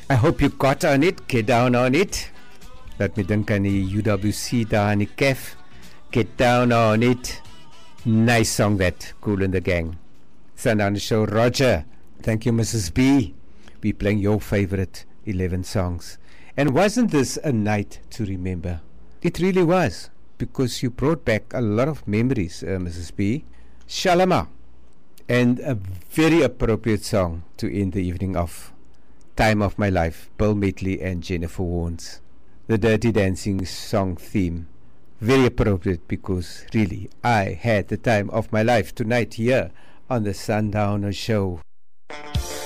I hope you got on it, get down on it. Laat my dink aan die UWC daar in die Kef. Get down on it. Nice song that, Kool and the Gang. Sundown Show, Roger. Thank you, Mrs. B. We playing your favorite 11 songs. And wasn't this a night to remember? It really was, because you brought back a lot of memories, Mrs. B. Shalama. And a very appropriate song to end the evening off. Time of My Life, Bill Medley and Jennifer Warnes. The Dirty Dancing song theme. Very appropriate, because really I had the time of my life tonight here on the Sundowner Show.